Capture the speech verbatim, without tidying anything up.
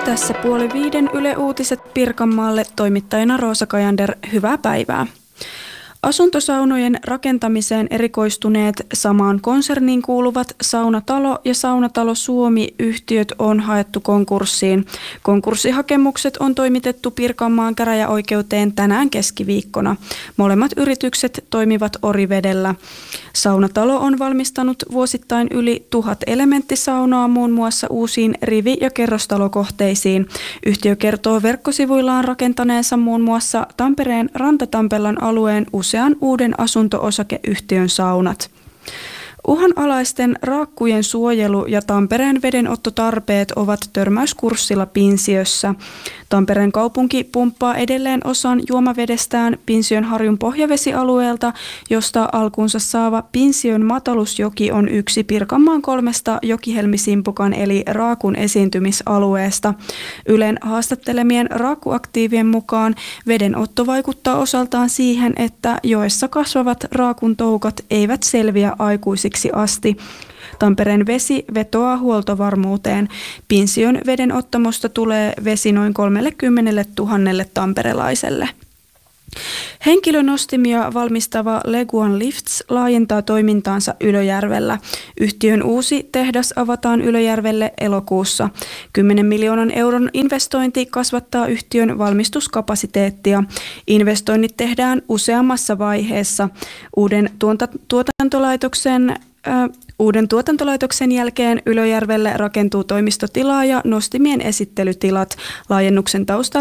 Tässä puoli viiden Yle Uutiset Pirkanmaalle, toimittajana Roosa Kajander, hyvää päivää. Asuntosaunojen rakentamiseen erikoistuneet samaan konserniin kuuluvat Saunatalo ja Saunatalo Suomi-yhtiöt on haettu konkurssiin. Konkurssihakemukset on toimitettu Pirkanmaan käräjäoikeuteen tänään keskiviikkona. Molemmat yritykset toimivat Orivedellä. Saunatalo on valmistanut vuosittain yli tuhat elementtisaunaa muun muassa uusiin rivi- ja kerrostalokohteisiin. Yhtiö kertoo verkkosivuillaan rakentaneensa muun muassa Tampereen Rantatampellan alueen usean uuden asunto-osakeyhtiön saunat. Uhanalaisten raakkujen suojelu ja Tampereen vedenottotarpeet ovat törmäyskurssilla Pinsiössä. Tampereen kaupunki pumppaa edelleen osan juomavedestään Pinsiön harjun pohjavesialueelta, josta alkunsa saava Pinsiön matalusjoki on yksi Pirkanmaan kolmesta jokihelmisimpukan eli raakun esiintymisalueesta. Ylen haastattelemien raakkuaktiivien mukaan vedenotto vaikuttaa osaltaan siihen, että joessa kasvavat raakun toukat eivät selviä aikuisiksi asti. Tampereen vesi vetoaa huoltovarmuuteen. Pinsiön vedenottamosta tulee vesi noin kolmekymmentätuhatta tamperelaiselle. Henkilönostimia valmistava Leguan Lifts laajentaa toimintaansa Ylöjärvellä. Yhtiön uusi tehdas avataan Ylöjärvelle elokuussa. kymmenen miljoonan euron investointi kasvattaa yhtiön valmistuskapasiteettia. Investoinnit tehdään useammassa vaiheessa. Uuden tuota, tuotantolaitoksen Ö, Uuden tuotantolaitoksen jälkeen Ylöjärvelle rakentuu toimistotilaa ja nostimien esittelytilat. Laajennuksen taustalla